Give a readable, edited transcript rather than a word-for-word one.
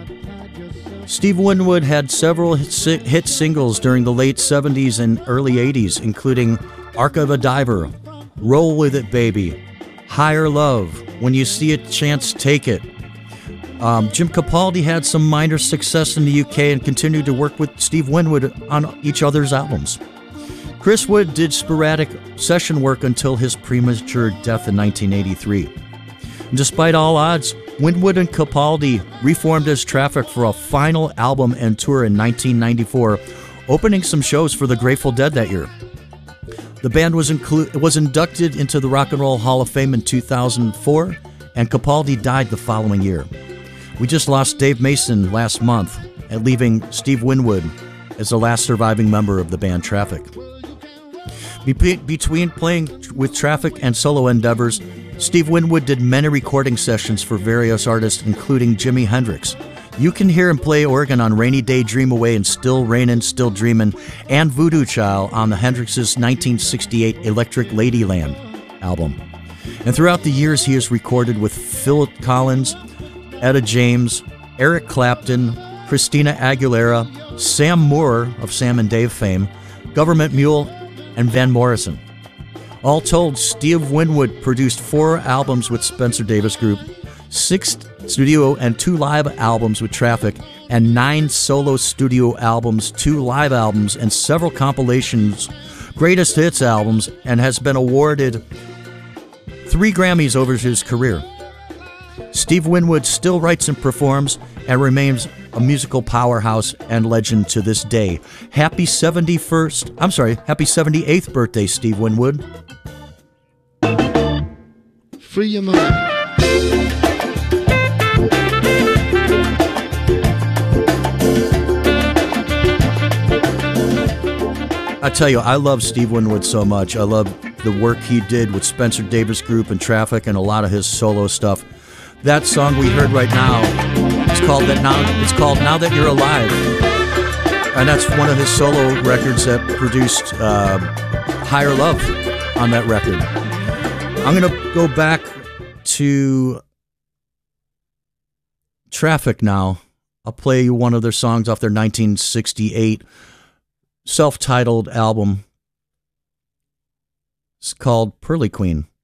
Steve Winwood had several hit singles during the late 70s and early 80s, including Arc of a Diver, Roll With It Baby, Higher Love, When You See a Chance, Take It. Jim Capaldi had some minor success in the UK and continued to work with Steve Winwood on each other's albums. Chris Wood did sporadic session work until his premature death in 1983. And despite all odds, Winwood and Capaldi reformed as Traffic for a final album and tour in 1994, opening some shows for the Grateful Dead that year. The band was inducted into the Rock and Roll Hall of Fame in 2004, and Capaldi died the following year. We just lost Dave Mason last month, and leaving Steve Winwood as the last surviving member of the band Traffic. Between playing with Traffic and solo endeavors, Steve Winwood did many recording sessions for various artists, including Jimi Hendrix. You can hear him play organ on Rainy Day Dream Away and Still Rainin', Still Dreamin', and Voodoo Child on the Hendrix's 1968 Electric Ladyland album. And throughout the years, he has recorded with Phil Collins, Etta James, Eric Clapton, Christina Aguilera, Sam Moore of Sam and Dave fame, Government Mule, and Van Morrison. All told, Steve Winwood produced 4 albums with Spencer Davis Group, 6 studio and 2 live albums with Traffic, and 9 solo studio albums, 2 live albums, and several compilations, greatest hits albums, and has been awarded 3 Grammys over his career. Steve Winwood still writes and performs and remains a musical powerhouse and legend to this day. Happy 78th birthday, Steve Winwood. Free your mind. I tell you, I love Steve Winwood so much. I love the work he did with Spencer Davis Group and Traffic and a lot of his solo stuff. That song we heard right now, it's called Now That You're Alive. And that's one of his solo records that produced Higher Love on that record. I'm going to go back to Traffic now. I'll play you one of their songs off their 1968 self-titled album. It's called Pearly Queen.